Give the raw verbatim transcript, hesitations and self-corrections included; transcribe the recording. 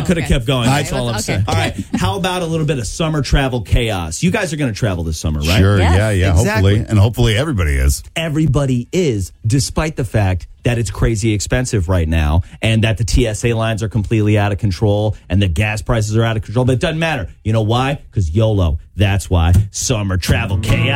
could have okay. kept going. That's Okay, all I'm let's- saying. okay. All right. How about a little bit of summer travel chaos? You guys are going to travel this summer, right? Sure, Yes. yeah, yeah, Exactly. hopefully. And hopefully everybody is. Everybody is, despite the fact that it's crazy expensive right now and that the T S A lines are completely out of control and the gas prices are out of control. But it doesn't matter. You know why? Because YOLO. That's why. Summer travel chaos.